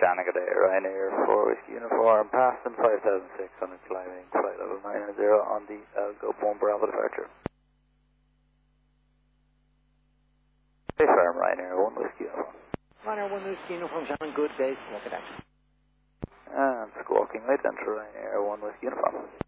Shannon, good day. Ryanair 4 Whiskey Uniform, passing 5006 climbing flight level 900 on the Go 1 Bravo departure. Stay firm, Ryanair 1 Whiskey Uniform. Ryanair 1 Whiskey Uniform, Shannon, good day. Look at that. And squawking right enter Ryanair 1 Whiskey Uniform.